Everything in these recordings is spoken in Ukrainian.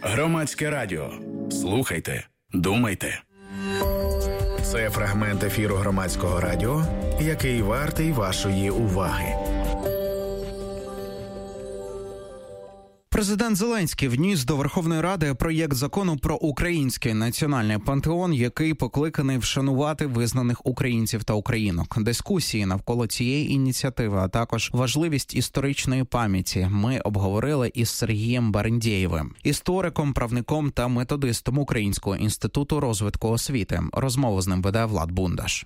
Громадське радіо. Слухайте, думайте. Це фрагмент ефіру Громадського радіо, який вартий вашої уваги. Президент Зеленський вніс до Верховної Ради проєкт закону про український національний пантеон, який покликаний вшанувати визнаних українців та українок. Дискусії навколо цієї ініціативи, а також важливість історичної пам'яті ми обговорили із Сергієм Барендєєвим, істориком, правником та методистом Українського інституту розвитку освіти. Розмову з ним веде Влад Бундаш.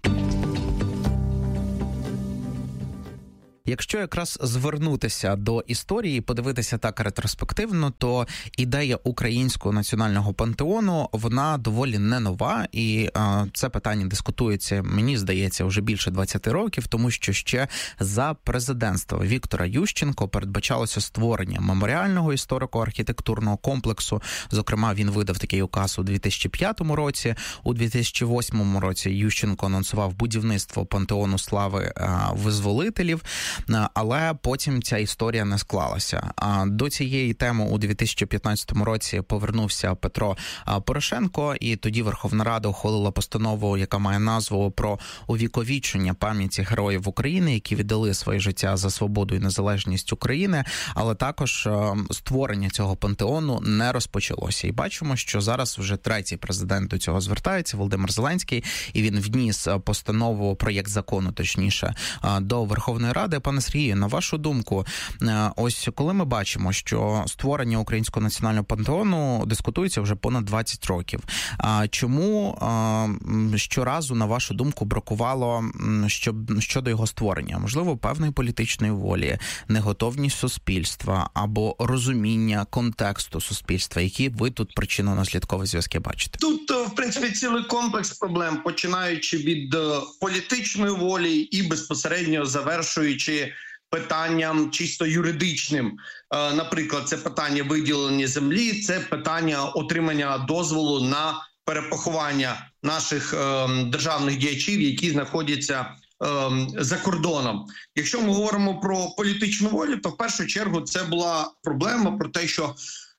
Якщо якраз звернутися до історії, подивитися так ретроспективно, то ідея українського національного пантеону, вона доволі не нова, і це питання дискутується, мені здається, вже більше 20 років, тому що ще за президентства Віктора Ющенко передбачалося створення меморіального історико-архітектурного комплексу. Зокрема, він видав такий указ у 2005 році. У 2008 році Ющенко анонсував будівництво пантеону слави визволителів. Але потім ця історія не склалася. До цієї теми у 2015 році повернувся Петро Порошенко, і тоді Верховна Рада ухвалила постанову, яка має назву про увіковічення пам'яті героїв України, які віддали своє життя за свободу і незалежність України, але також створення цього пантеону не розпочалося. І бачимо, що зараз вже третій президент до цього звертається, Володимир Зеленський, і він вніс постанову, проєкт закону, точніше, до Верховної Ради. Пане Сергію, на вашу думку, ось коли ми бачимо, що створення українського національного пантеону дискутується вже понад 20 років, чому щоразу, на вашу думку, бракувало щодо його створення? Можливо, певної політичної волі, неготовність суспільства або розуміння контексту суспільства? Які ви тут причинно-наслідкові зв'язки бачите? Тут, в принципі, цілий комплекс проблем, починаючи від політичної волі і безпосередньо завершуючи питанням чисто юридичним. Наприклад, це питання виділення землі, це питання отримання дозволу на перепоховання наших державних діячів, які знаходяться за кордоном. Якщо ми говоримо про політичну волю, то в першу чергу це була проблема про те, що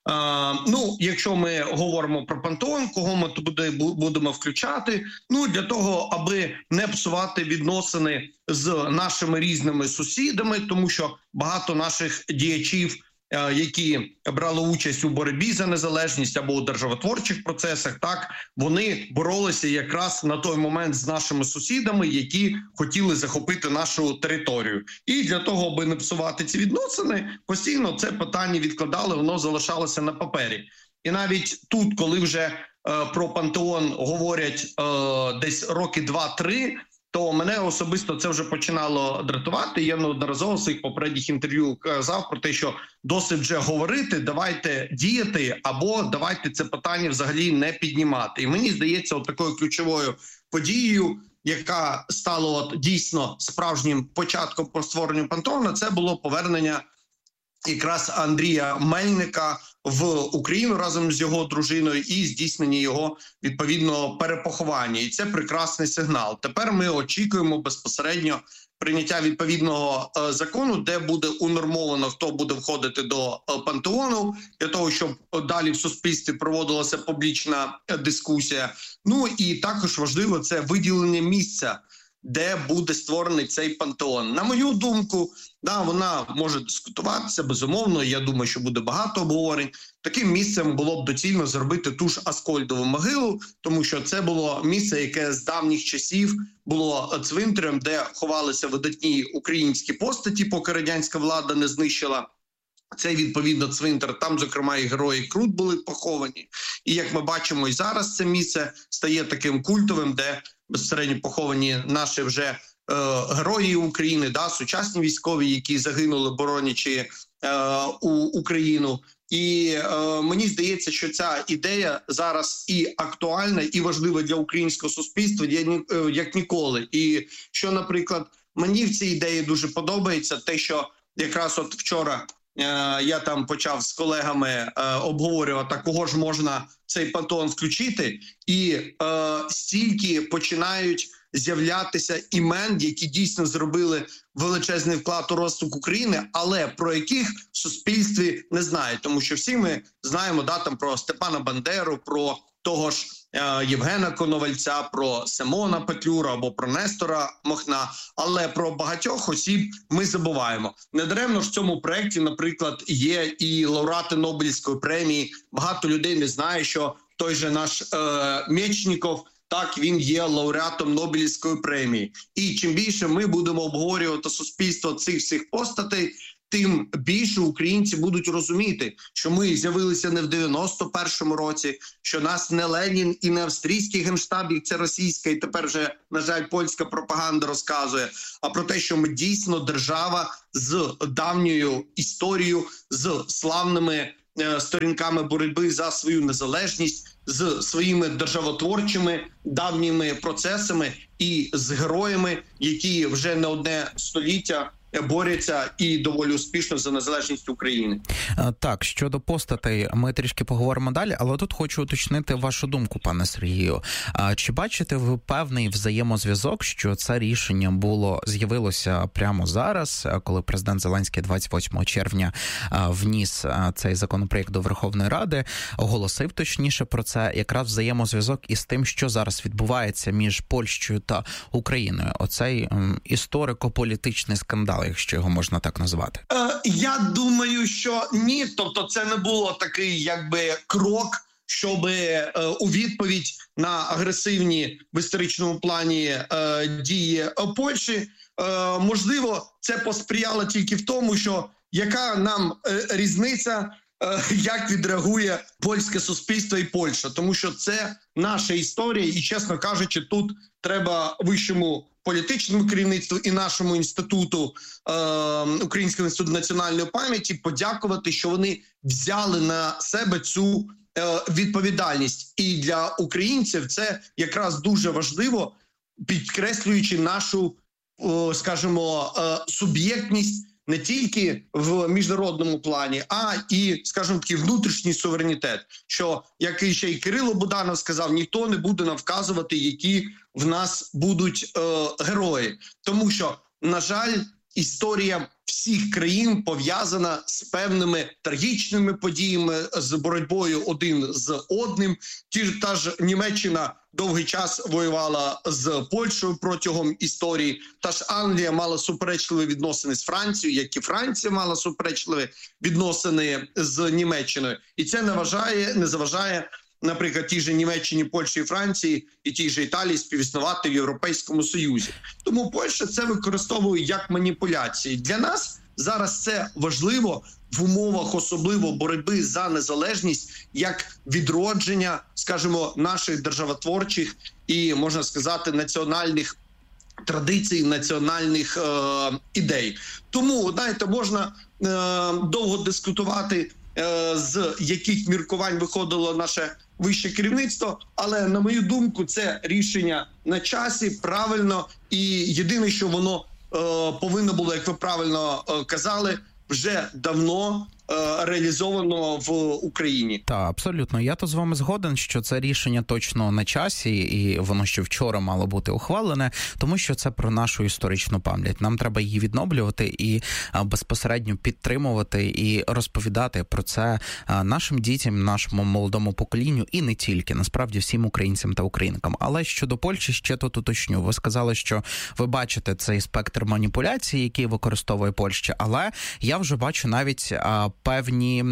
якщо ми говоримо про пантеон, кого ми туди будемо включати, для того, аби не псувати відносини з нашими різними сусідами, тому що багато наших діячів, які брали участь у боротьбі за незалежність або у державотворчих процесах, так, вони боролися якраз на той момент з нашими сусідами, які хотіли захопити нашу територію. І для того, аби не псувати ці відносини, постійно це питання відкладали, воно залишалося на папері. І навіть тут, коли вже про пантеон говорять десь роки 2-3, то мене особисто це вже починало дратувати. Я неодноразово в своїх попередніх інтерв'ю казав про те, що досить вже говорити, давайте діяти, або давайте це питання взагалі не піднімати. І мені здається, такою ключовою подією, яка стала дійсно справжнім початком по створенню пантеону, це було повернення якраз Андрія Мельника в Україну разом з його дружиною і здійснення його відповідного перепоховання. І це прекрасний сигнал. Тепер ми очікуємо безпосередньо прийняття відповідного закону, де буде унормовано, хто буде входити до пантеону, для того, щоб далі в суспільстві проводилася публічна дискусія. І також важливо це виділення місця, де буде створений цей пантеон. На мою думку, вона може дискутуватися, безумовно, я думаю, що буде багато обговорень. Таким місцем було б доцільно зробити ту ж Аскольдову могилу, тому що це було місце, яке з давніх часів було цвинтарем, де ховалися видатні українські постаті, поки радянська влада не знищила цей, відповідно, цвинтар. Там, зокрема, і герої Крут були поховані. І, як ми бачимо, і зараз це місце стає таким культовим, де безпосередньо поховані наші вже герої України, сучасні військові, які загинули, боронячи Україну. І мені здається, що ця ідея зараз і актуальна, і важлива для українського суспільства, як ніколи. І що, наприклад, мені в цій ідеї дуже подобається, те, що якраз от вчора я там почав з колегами обговорювати, кого ж можна цей пантеон включити, і стільки починають з'являтися імен, які дійсно зробили величезний вклад у розвиток України, але про яких в суспільстві не знають. Тому що всі ми знаємо там про Степана Бандеру, про того ж Євгена Коновальця, про Симона Петлюра або про Нестора Махна, але про багатьох осіб ми забуваємо. Недаремно ж в цьому проєкті, наприклад, є і лауреати Нобелівської премії. Багато людей не знає, що той же наш Мечніков, так, він є лауреатом Нобелівської премії. І чим більше ми будемо обговорювати суспільство цих всіх постатей, тим більше українці будуть розуміти, що ми з'явилися не в 91-му році, що нас не Ленін і не австрійський генштаб, як це російська і тепер вже, на жаль, польська пропаганда розказує, а про те, що ми дійсно держава з давньою історією, з славними сторінками боротьби за свою незалежність, з своїми державотворчими давніми процесами і з героями, які вже не одне століття борються і доволі успішно за незалежність України. Так, щодо постатей ми трішки поговоримо далі, але тут хочу уточнити вашу думку, пане Сергію. Чи бачите ви певний взаємозв'язок, що це рішення з'явилося прямо зараз, коли президент Зеленський 28 червня вніс цей законопроєкт до Верховної Ради, оголосив точніше про це, якраз взаємозв'язок із тим, що зараз відбувається між Польщею та Україною? Оцей історико-політичний скандал, якщо його можна так назвати. Я думаю, що ні. Тобто це не було такий крок, щоб у відповідь на агресивні в історичному плані дії Польщі, можливо, це посприяло тільки в тому, що яка нам різниця, як відреагує польське суспільство і Польща. Тому що це наша історія і, чесно кажучи, тут треба вищому політичному керівництву і нашому інституту, Українському інституту національної пам'яті, подякувати, що вони взяли на себе цю відповідальність. І для українців це якраз дуже важливо, підкреслюючи нашу, скажімо, суб'єктність не тільки в міжнародному плані, а і, скажімо, такий внутрішній суверенітет. Що, як і ще й Кирило Буданов сказав, ніхто не буде нам вказувати, які в нас будуть герої. Тому що, на жаль, історія всіх країн пов'язана з певними трагічними подіями, з боротьбою один з одним. Та ж Німеччина довгий час воювала з Польщею протягом історії. Та ж Англія мала суперечливі відносини з Францією, як і Франція мала суперечливі відносини з Німеччиною. І це не заважає, наприклад, тій же Німеччині, Польщі і Франції і тій же Італії співіснувати в Європейському Союзі. Тому Польща це використовує як маніпуляції. Для нас зараз це важливо в умовах особливо боротьби за незалежність, як відродження, скажімо, наших державотворчих і, можна сказати, національних традицій, національних ідей. Тому, знаєте, можна довго дискутувати, з яких міркувань виходило наше вище керівництво, але, на мою думку, це рішення на часі, правильно, і єдине, що воно повинно було, як ви правильно казали, вже давно реалізовано в Україні. Так, абсолютно. Я то з вами згоден, що це рішення точно на часі, і воно ще вчора мало бути ухвалене, тому що це про нашу історичну пам'ять. Нам треба її відновлювати і безпосередньо підтримувати і розповідати про це нашим дітям, нашому молодому поколінню і не тільки, насправді, всім українцям та українкам. Але щодо Польщі ще тут уточню. Ви сказали, що ви бачите цей спектр маніпуляцій, який використовує Польща, але я вже бачу навіть певні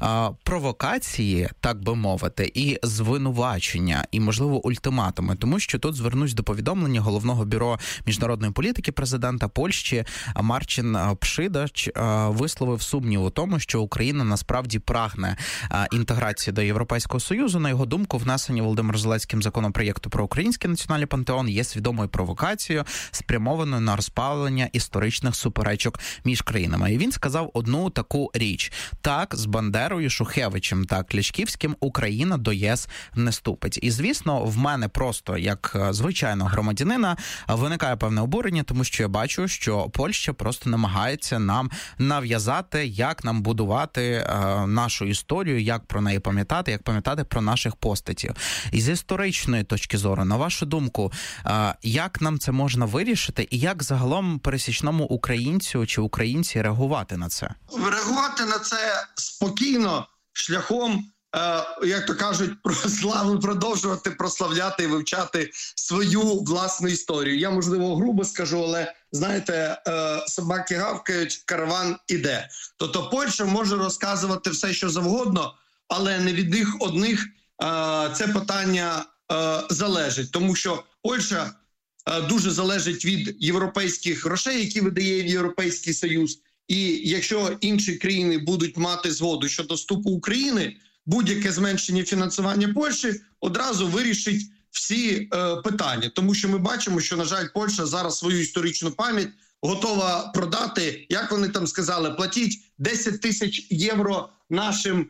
провокації, так би мовити, і звинувачення, і, можливо, ультиматуми. Тому що тут звернусь до повідомлення Головного бюро міжнародної політики президента Польщі Марчин Пшидач висловив сумнів у тому, що Україна насправді прагне інтеграції до Європейського Союзу. На його думку, внесення Володимиром Зеленським законопроєкту про Український національний пантеон є свідомою провокацією, спрямованою на розпалення історичних суперечок між країнами. І він сказав одну таку річ. Так, з Бандерою, Шухевичем та Кличківським Україна до ЄС не ступить. І, звісно, в мене просто, як звичайного громадянина, виникає певне обурення, тому що я бачу, що Польща просто намагається нам нав'язати, як нам будувати нашу історію, як про неї пам'ятати, як пам'ятати про наших постатів. І з історичної точки зору, на вашу думку, як нам це можна вирішити і як загалом пересічному українцю чи українці реагувати на це? Реагувати на це спокійно, шляхом, як то кажуть, продовжувати прославляти і вивчати свою власну історію. Я, можливо, грубо скажу, але, знаєте, собаки гавкають, караван іде. Тобто Польща може розказувати все, що завгодно, але не від них одних це питання залежить. Тому що Польща дуже залежить від європейських грошей, які видає Європейський Союз. І якщо інші країни будуть мати згоду щодо вступу України, будь-яке зменшення фінансування Польщі одразу вирішить всі питання. Тому що ми бачимо, що, на жаль, Польща зараз свою історичну пам'ять готова продати, як вони там сказали, платіть 10 тисяч євро нашим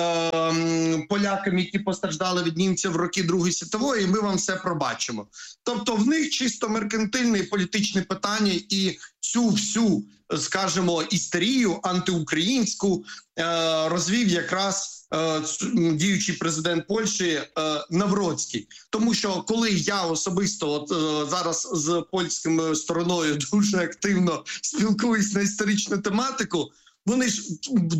полякам, які постраждали від німців в роки Другої світової, і ми вам все пробачимо. Тобто в них чисто меркантильне і політичне питання, і цю всю, скажімо, істерію антиукраїнську розвів якраз діючий президент Польщі Навроцький. Тому що коли я особисто зараз з польською стороною дуже активно спілкуюсь на історичну тематику, вони ж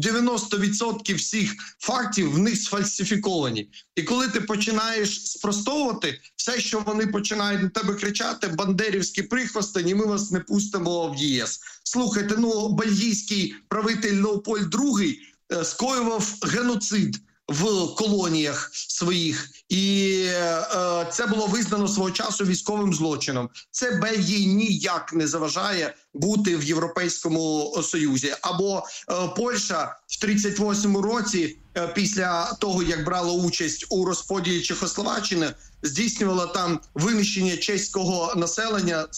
90% всіх фактів в них сфальсифіковані. І коли ти починаєш спростовувати, все, що вони починають на тебе кричати, бандерівські прихвостені, ми вас не пустимо в ЄС. Слухайте, бельгійський правитель Леопольд II скоював геноцид в колоніях своїх, і це було визнано свого часу військовим злочином. Це Бельгії ніяк не заважає бути в Європейському Союзі. Або Польща в 1938 році, після того, як брала участь у розподілі Чехословаччини, здійснювала там винищення чеського населення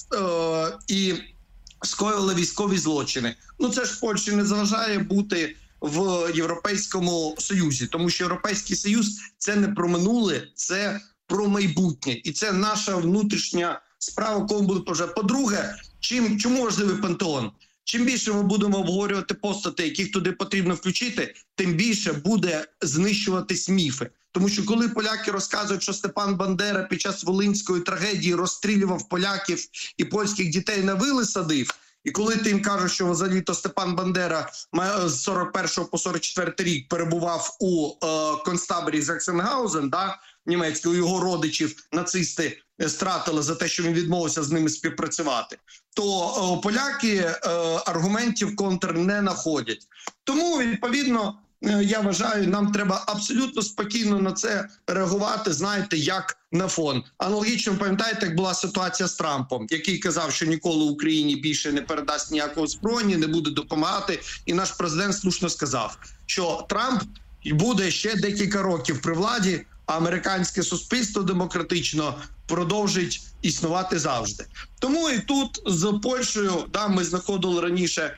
і скоювала військові злочини. Це ж Польщі не заважає бути в Європейському Союзі, тому що Європейський Союз – це не про минуле, це про майбутнє. І це наша внутрішня справа, кому буде пожежа. По-друге, чому важливий пантеон? Чим більше ми будемо обговорювати постати, яких туди потрібно включити, тим більше буде знищуватись міфи. Тому що коли поляки розказують, що Степан Бандера під час Волинської трагедії розстрілював поляків і польських дітей на вили садив, і коли ти їм кажеш, що взагалі-то Степан Бандера з 41 по 44 рік перебував у концтаборі Заксенгаузен, німецький, у його родичів нацисти стратили за те, що він відмовився з ними співпрацювати, то поляки аргументів контр не знаходять. Тому, відповідно, я вважаю, нам треба абсолютно спокійно на це реагувати, знаєте, як на фон. Аналогічно, пам'ятаєте, як була ситуація з Трампом, який казав, що ніколи Україні більше не передасть ніякого зброї, не буде допомагати. І наш президент слушно сказав, що Трамп буде ще декілька років при владі, а американське суспільство демократично продовжить існувати завжди. Тому і тут з Польщею, ми знаходили раніше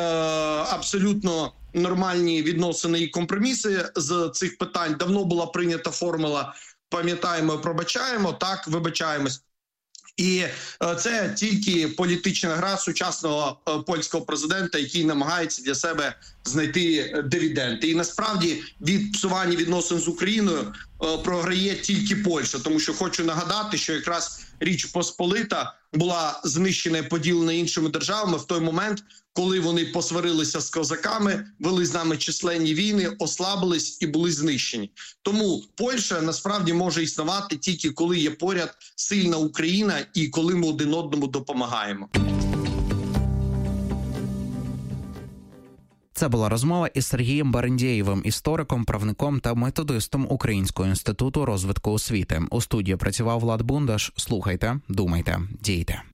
абсолютно нормальні відносини і компроміси з цих питань. Давно була прийнята формула «пам'ятаємо, пробачаємо», так, вибачаємось. І це тільки політична гра сучасного польського президента, який намагається для себе знайти дивіденди. І насправді від псування відносин з Україною програє тільки Польща, тому що хочу нагадати, що якраз Річ Посполита була знищена і поділена іншими державами в той момент, коли вони посварилися з козаками, вели з нами численні війни, ослабились і були знищені. Тому Польща насправді може існувати тільки коли є поряд сильна Україна і коли ми один одному допомагаємо. Це була розмова із Сергієм Барендєєвим, істориком, правником та методистом Українського інституту розвитку освіти. У студії працював Влад Бундаш. Слухайте, думайте, дійте.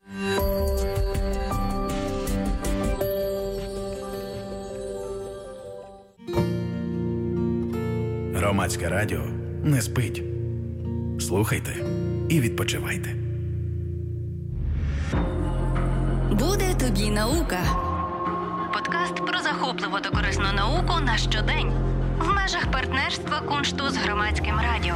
Громадське радіо не спить. Слухайте і відпочивайте. Буде тобі наука. Подкаст подкаст про захопливу та корисну науку на щодень в межах партнерства Куншту з Громадським радіо.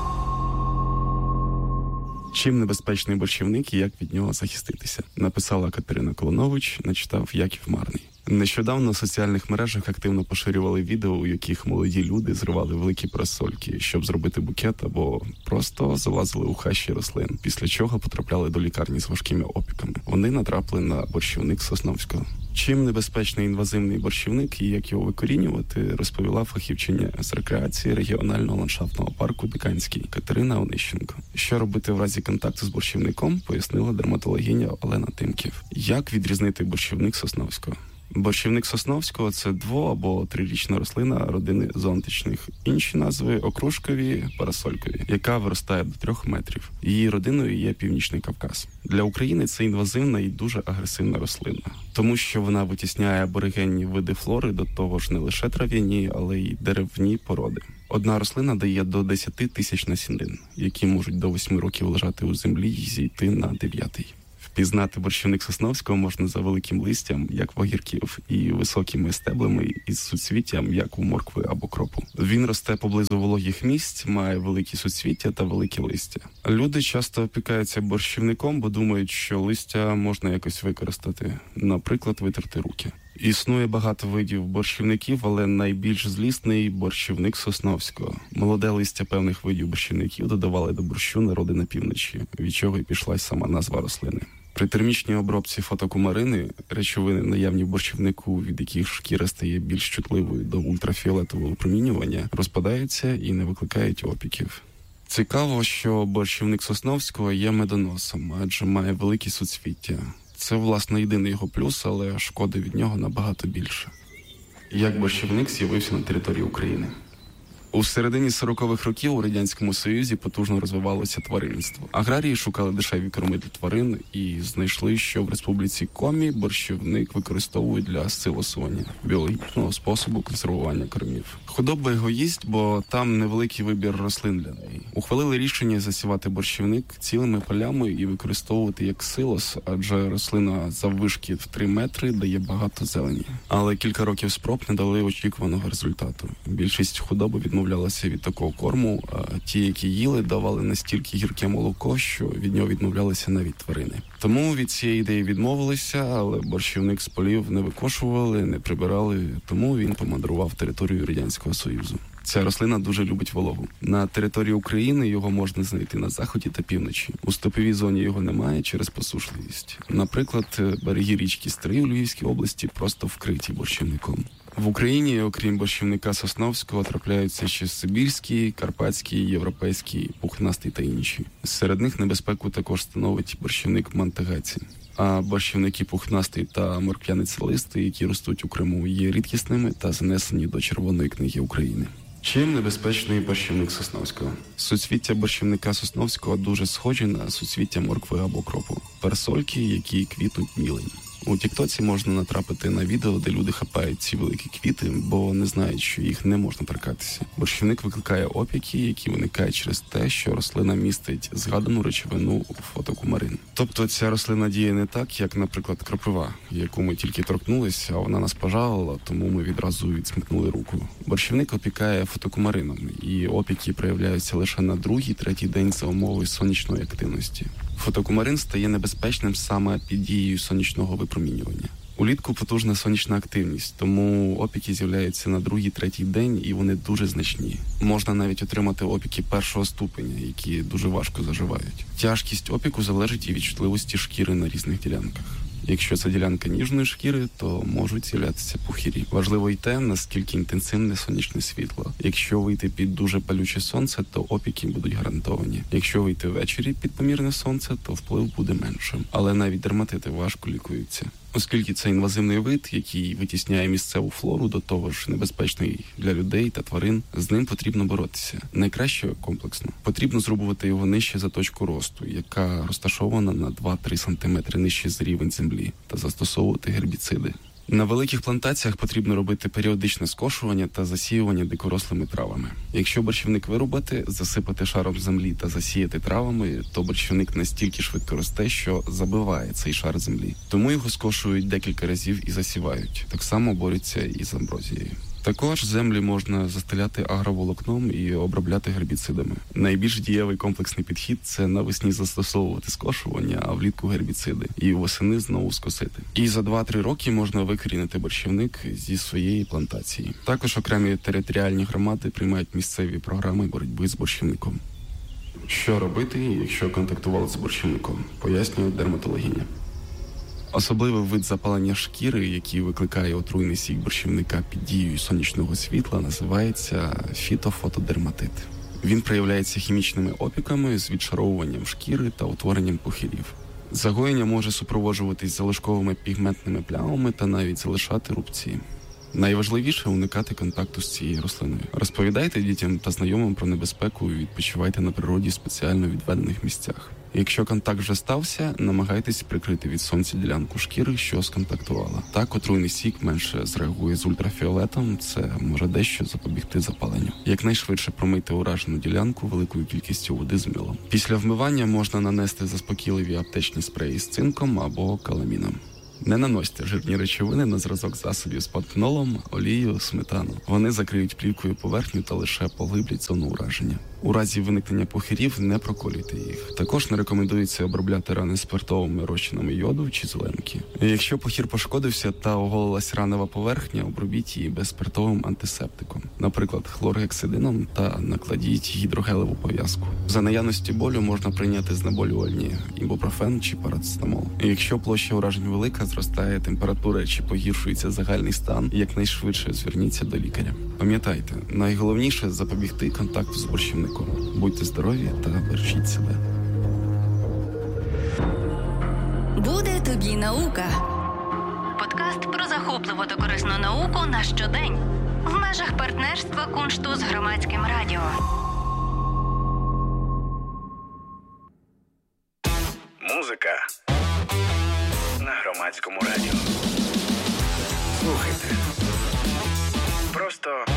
Чим небезпечний борщівник і як від нього захиститися? Написала Катерина Колонович, начитав Яків Марний. Нещодавно в соціальних мережах активно поширювали відео, у яких молоді люди зривали великі парасольки, щоб зробити букет, або просто залазили у хащі рослин, після чого потрапляли до лікарні з важкими опіками. Вони натрапили на борщівник Сосновського. Чим небезпечний інвазивний борщівник і як його викорінювати, розповіла фахівчиня з рекреації регіонального ландшафтного парку Диканський Катерина Онищенко. Що робити в разі контакту з борщівником, пояснила дерматологиня Олена Тимків. Як відрізнити борщівник Сосновського? Борщівник Сосновського – це 2- або 3-річна рослина родини зонтичних. Інші назви – окружкові, парасолькові, яка виростає до 3 метрів. Її родиною є Північний Кавказ. Для України це інвазивна і дуже агресивна рослина, тому що вона витісняє аборигенні види флори, до того ж не лише трав'яні, але й деревні породи. Одна рослина дає до 10 тисяч насінин, які можуть до 8 років лежати у землі і зійти на 9-й. Впізнати борщівник Сосновського можна за великим листям, як в огірків, і високими стеблами із суцвіттям, як у моркви або кропу. Він росте поблизу вологих місць, має великі суцвіття та великі листя. Люди часто опікаються борщівником, бо думають, що листя можна якось використати, наприклад, витерти руки. Існує багато видів борщівників, але найбільш злісний – борщівник Сосновського. Молоде листя певних видів борщівників додавали до борщу народи на півночі, від чого й пішла сама назва рослини. При термічній обробці фотокумарини речовини, наявні в борщівнику, від яких шкіра стає більш чутливою до ультрафіолетового випромінювання, розпадаються і не викликають опіків. Цікаво, що борщівник Сосновського є медоносом, адже має великі суцвіття. Це, власне, єдиний його плюс, але шкоди від нього набагато більше. Як борщівник з'явився на території України? У середині 40-х років у Радянському Союзі потужно розвивалося тваринництво. Аграрії шукали дешеві корми для тварин і знайшли, що в Республіці Комі борщівник використовують для силосування, біологічного способу консервування кормів. Худоба його їсть, бо там невеликий вибір рослин для неї. Ухвалили рішення засівати борщівник цілими полями і використовувати як силос, адже рослина заввишки в 3 метри дає багато зелені. Але кілька років спроб не дали очікуваного результату. Більшість худоби відмовлялася від такого корму, а ті, які їли, давали настільки гірке молоко, що від нього відмовлялися навіть тварини. Тому від цієї ідеї відмовилися, але борщівник з полів не викошували, не прибирали, тому він помандрував територію Радянського Союзу. Ця рослина дуже любить вологу. На території України його можна знайти на заході та півночі. У степовій зоні його немає через посушливість. Наприклад, береги річки Стрий у Львівській області просто вкриті борщівником. В Україні, окрім борщівника Сосновського, трапляються ще сибірські, карпатські, європейські, пухнастий та інші. Серед них небезпеку також становить борщівник мантегаці. А борщівники пухнастий та морквяницелистий, які ростуть у Криму, є рідкісними та занесені до Червоної книги України. Чим небезпечний борщівник Сосновського? Суцвіття борщівника Сосновського дуже схожі на суцвіття моркви або кропу. Парасольки, які квітнуть мілень. У тіктоці можна натрапити на відео, де люди хапають ці великі квіти, бо не знають, що їх не можна торкатися. Борщівник викликає опіки, які виникають через те, що рослина містить згадану речовину фотокумарин. Тобто ця рослина діє не так, як, наприклад, кропива, яку ми тільки торкнулися, а вона нас пожалила, тому ми відразу відсмикнули руку. Борщівник опікає фотокумарином, і опіки проявляються лише на 2-3 день за умови сонячної активності. Фотокумарин стає небезпечним саме під дією сонячного випромінювання. Улітку потужна сонячна активність, тому опіки з'являються на 2-3 день, і вони дуже значні. Можна навіть отримати опіки 1-го ступеня, які дуже важко заживають. Тяжкість опіку залежить і від чутливості шкіри на різних ділянках. Якщо це ділянка ніжної шкіри, то можуть з'являтися пухирі. Важливо й те, наскільки інтенсивне сонячне світло. Якщо вийти під дуже палюче сонце, то опіки будуть гарантовані. Якщо вийти ввечері під помірне сонце, то вплив буде меншим. Але навіть дерматити важко лікуються. Оскільки це інвазивний вид, який витісняє місцеву флору, до того ж небезпечний для людей та тварин, з ним потрібно боротися. Найкраще комплексно. Потрібно зрубувати його нижче за точку росту, яка розташована на 2-3 см нижче за рівень землі, та застосовувати гербіциди. На великих плантаціях потрібно робити періодичне скошування та засіювання дикорослими травами. Якщо борщівник вирубати, засипати шаром землі та засіяти травами, то борщівник настільки швидко росте, що забиває цей шар землі. Тому його скошують декілька разів і засівають. Так само борються і з амброзією. Також землі можна застеляти агроволокном і обробляти гербіцидами. Найбільш дієвий комплексний підхід – це навесні застосовувати скошування, а влітку гербіциди. І восени знову скосити. І за 2-3 роки можна викорінити борщівник зі своєї плантації. Також окремі територіальні громади приймають місцеві програми боротьби з борщівником. Що робити, якщо контактували з борщівником? Пояснює дерматологиня. Особливий вид запалення шкіри, який викликає отруйний сік борщівника під дією сонячного світла, називається фітофотодерматит. Він проявляється хімічними опіками з відшаровуванням шкіри та утворенням пухирів. Загоєння може супроводжуватись залишковими пігментними плямами та навіть залишати рубці. Найважливіше – уникати контакту з цією рослиною. Розповідайте дітям та знайомим про небезпеку і відпочивайте на природі в спеціально відведених місцях. Якщо контакт вже стався, намагайтесь прикрити від сонця ділянку шкіри, що сконтактувала. Так отруйний сік менше зреагує з ультрафіолетом, це може дещо запобігти запаленню. Якнайшвидше промийте уражену ділянку великою кількістю води з милом. Після вмивання можна нанести заспокійливі аптечні спреї з цинком або каламіном. Не наносьте жирні речовини на зразок засобів з панкнолом, олією, сметану. Вони закриють плівкою поверхню та лише поглиблять зону ураження. У разі виникнення пухирів не проколюйте їх. Також не рекомендується обробляти рани спиртовими розчинами йоду чи зеленки. Якщо пухір пошкодився та оголилась ранова поверхня, обробіть її безспиртовим антисептиком, наприклад, хлоргексидином, та накладіть гідрогелеву пов'язку. За наявності болю можна прийняти знеболювальні ібупрофен чи парацетамол. Якщо площа уражень велика, зростає температура чи погіршується загальний стан, якнайшвидше зверніться до лікаря. Пам'ятайте, найголовніше – запобігти контакту з борщівником. Будьте здорові та бережіть себе. Буде тобі наука. Подкаст про захопливу та корисну науку на щодень. В межах партнерства Куншту з Громадським радіо. Музика на Громадському радіо. Слухайте. Просто